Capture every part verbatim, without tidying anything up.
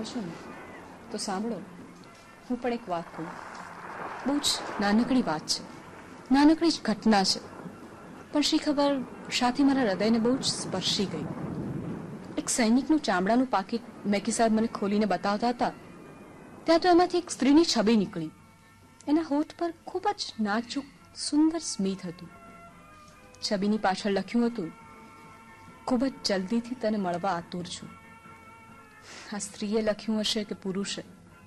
છો ને તો સાંભળો, હું પણ એક વાત કહું. બહુ જ નાનકડી વાત છે, નાનકડી જ ઘટના છે, પણ શી ખબર શાથી મારા હૃદયને બહુ જ સ્પર્શી ગઈ. એક સૈનિકનું ચામડાનું પાકીટ મેકી સાહેબ મને ખોલીને બતાવતા હતા. ત્યાં તો એમાંથી એક સ્ત્રીની છબી નીકળી. એના હોઠ પર ખૂબ જ નાજુક સુંદર સ્મિત હતું. છબીની પાછળ લખ્યું હતું, ખૂબ જ જલ્દીથી તને મળવા આતુર છું. આ સ્ત્રીએ લખ્યું હશે કે પુરુષે,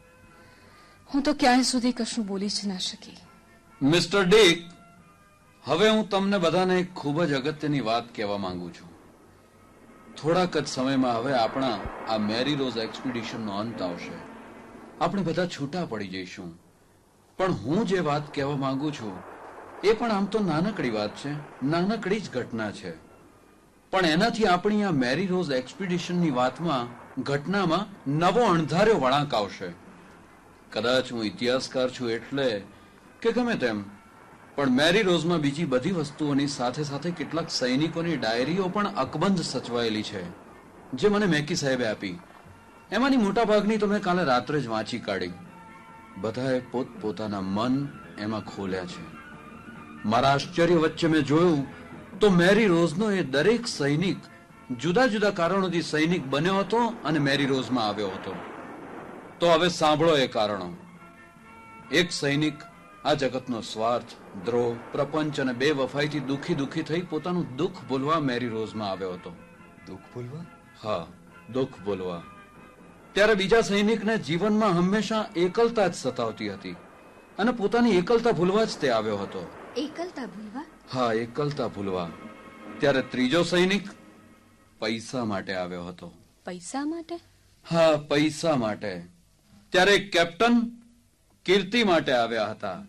હું તો ક્યાંય સુધી કશું બોલી જ ના શકી. મિસ્ટર ડીક, હવે હું તમને બધાને એક ખૂબ જ અગત્યની વાત કહેવા માંગુ છું. થોડાક જ સમયમાં હવે આપણા આ મેરી રોઝ એક્સપિડિશનનો અંત આવશે. આપણે બધા છૂટા પડી જઈશું. પણ હું જે વાત કહેવા માંગુ છું એ પણ આમ તો નાનકડી વાત છે, નાનકડી જ ઘટના છે, પણ એનાથી આપણી આ મેરી રોઝ એક્સપિડિશનની વાતમાં, ઘટનામાં નવો અણધાર્યો વળાંક આવશે. કદાચ હું ઇતિહાસકાર છું એટલે કે ગમે તેમ, પણ મેરી રોઝમાં બીજી બધી વસ્તુઓની સાથે સાથે કેટલાક સૈનિકોની ડાયરીઓ પણ અકબંધ સચવાયેલી છે, જે મને મેકી સાહેબે આપી. એમાંની મોટા ભાગની તો મેં કાલે રાત્રે જ વાંચી કાઢી. બધાએ પોતપોતાના મન એમાં ખોલ્યા છે. મારા આશ્ચર્ય વચ્ચે મેં જોયું તો મેરી રોઝનો એ દરેક સૈનિક જુદા જુદા કારણોથી સૈનિક બન્યો હતો અને મેરી રોઝમાં આવ્યો હતો. તો હવે સાંભળો એ કારણો. એક સૈનિક આ જગતનો સ્વાર્થ, દ્રોહ, પ્રપંચ અને બે વફાઈથી દુખી દુખી થઈ પોતાનું દુઃખ ભૂલવા મેરી રોઝમાં આવ્યો હતો. દુઃખ ભૂલવા? હા, દુઃખ ભૂલવા. ત્યારે બીજા સૈનિકને જીવનમાં હંમેશા એકલતા જ સતાવતી હતી અને પોતાની એકલતા ભૂલવા જ તે આવ્યો હતો. એકલતા ભૂલવા? હા, એકલતા ભૂલવા. ત્યારે ત્રીજો સૈનિક પૈસા માટે આવ્યો હતો. પૈસા માટે? હા, પૈસા માટે. ત્યારે કેપ્ટન કીર્તિ માટે આવ્યા હતા.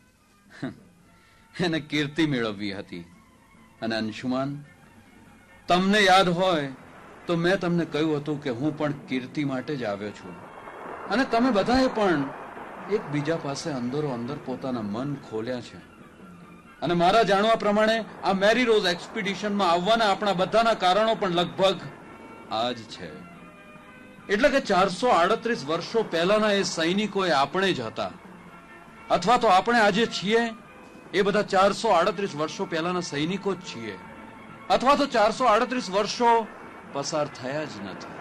એને કીર્તિ મેળવવી હતી. અને અંશુમાન, તમને યાદ હોય તો મેં તમને કહ્યું હતું કે હું પણ કીર્તિ માટે જ આવ્યો છું. અને તમે બધાએ પણ એકબીજા પાસે અંદરો અંદર પોતાના મન ખોલ્યા છે. અને મારા જાણવા પ્રમાણે આ મેરી રોઝ એક્સપિડિશનમાં આવવાના આપણા બધાના કારણો પણ લગભગ આ જ છે. એટલે કે ચારસો આડત્રીસ વર્ષો પહેલાના એ સૈનિકો એ આપણે જ હતા, અથવા તો આપણે આજે છીએ એ બધા ચારસો આડત્રીસ વર્ષો પહેલાના સૈનિકો જ છીએ, અથવા તો ચારસો આડત્રીસ વર્ષો પસાર થયા જ નથી.